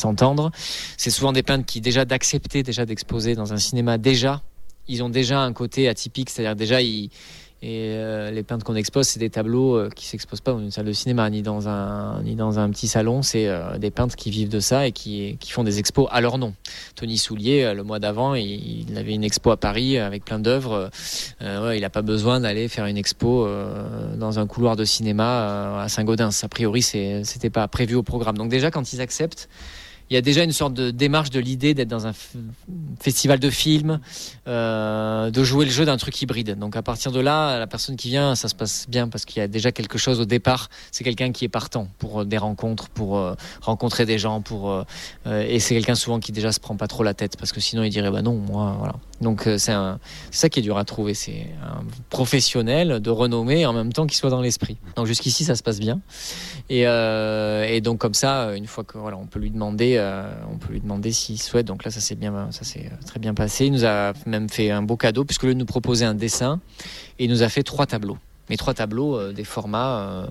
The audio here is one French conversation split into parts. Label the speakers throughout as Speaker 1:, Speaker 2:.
Speaker 1: s'entendre. C'est souvent des peintres qui d'accepter d'exposer dans un cinéma ils ont déjà un côté atypique, c'est-à-dire les peintres qu'on expose, c'est des tableaux qui s'exposent pas dans une salle de cinéma ni dans un petit salon. C'est des peintres qui vivent de ça et qui font des expos à leur nom. Tony Soulier, le mois d'avant, il avait une expo à Paris avec plein d'œuvres. Il n'a pas besoin d'aller faire une expo dans un couloir de cinéma à Saint-Gaudens. A priori, c'était pas prévu au programme. Donc déjà, quand ils acceptent, il y a déjà une sorte de démarche de l'idée d'être dans un festival de films, de jouer le jeu d'un truc hybride. Donc à partir de là, la personne qui vient, ça se passe bien parce qu'il y a déjà quelque chose au départ. C'est quelqu'un qui est partant pour des rencontres, pour rencontrer des gens, et c'est quelqu'un souvent qui déjà se prend pas trop la tête parce que sinon il dirait bah non, moi voilà. Donc c'est ça qui est dur à trouver. C'est un professionnel de renommée en même temps qu'il soit dans l'esprit. Donc jusqu'ici ça se passe bien. Et donc comme ça, une fois que voilà, on peut lui demander s'il souhaite. Donc là ça s'est très bien passé. Il nous a même fait un beau cadeau puisque lui nous proposait un dessin et il nous a fait 3 tableaux. Mais 3 tableaux des formats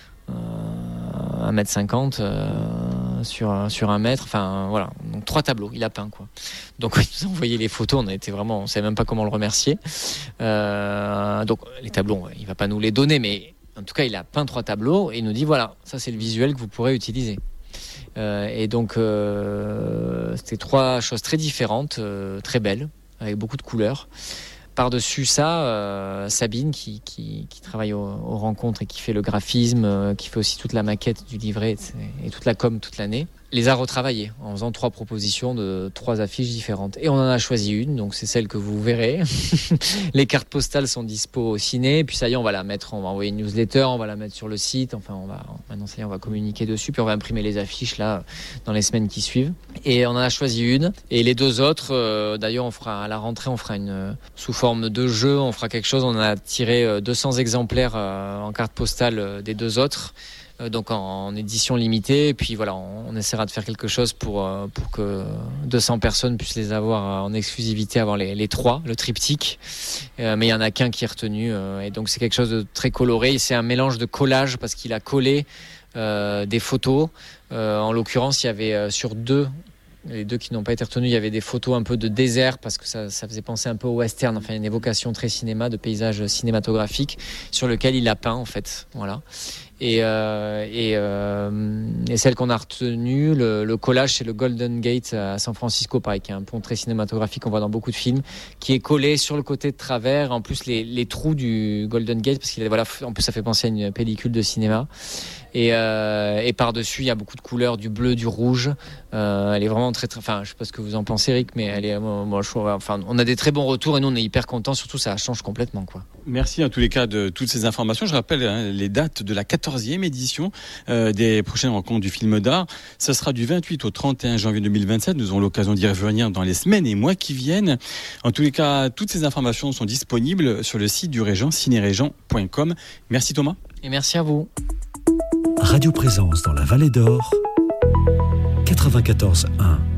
Speaker 1: 1m50 sur 1 mètre, enfin voilà, donc 3 tableaux, il a peint quoi. Donc il nous a envoyé les photos, on savait même pas comment le remercier. Donc les tableaux, il va pas nous les donner, mais en tout cas il a peint 3 tableaux et il nous dit voilà, ça c'est le visuel que vous pourrez utiliser. Et donc c'était 3 choses très différentes, très belles, avec beaucoup de couleurs. Par-dessus ça, Sabine qui travaille aux rencontres et qui fait le graphisme, qui fait aussi toute la maquette du livret et toute la com toute l'année, les a retravaillés en faisant 3 propositions de 3 affiches différentes. Et on en a choisi une, donc c'est celle que vous verrez. Les cartes postales sont dispo au ciné, puis ça y est, on va envoyer une newsletter, on va la mettre sur le site, maintenant ça y est, on va communiquer dessus, puis on va imprimer les affiches là dans les semaines qui suivent. Et on en a choisi une, et les 2 autres, d'ailleurs à la rentrée, on fera une sous forme de jeu, on fera quelque chose, on a tiré 200 exemplaires en carte postale des 2 autres. Donc en édition limitée, et puis voilà, on essaiera de faire quelque chose pour que 200 personnes puissent les avoir en exclusivité, avoir les 3, le triptyque, mais il y en a qu'un qui est retenu, et donc c'est quelque chose de très coloré. C'est un mélange de collage parce qu'il a collé des photos, en l'occurrence il y avait sur les 2 qui n'ont pas été retenus, il y avait des photos un peu de désert parce que ça faisait penser un peu au western, enfin une évocation très cinéma, de paysage cinématographique sur lequel il a peint en fait, voilà. Et celle qu'on a retenue, le collage, c'est le Golden Gate à San Francisco, pareil, qui est un pont très cinématographique qu'on voit dans beaucoup de films, qui est collé sur le côté de travers. En plus, les trous du Golden Gate, parce en plus ça fait penser à une pellicule de cinéma. Et par-dessus, il y a beaucoup de couleurs, du bleu, du rouge. Elle est vraiment très, très. Enfin, je sais pas ce que vous en pensez, Eric, mais elle est. Moi, je trouve. Enfin, on a des très bons retours et nous, on est hyper contents. Surtout, ça change complètement, quoi.
Speaker 2: Merci en tous les cas de toutes ces informations. Je rappelle les dates de la 14e édition des prochaines rencontres du film d'art. Ça sera du 28 au 31 janvier 2027. Nous aurons l'occasion d'y revenir dans les semaines et mois qui viennent. En tous les cas, toutes ces informations sont disponibles sur le site du Régent, cinéregent.com. Merci Thomas.
Speaker 1: Et merci à vous.
Speaker 3: Radio Présence dans la Vallée d'Or, 94.1.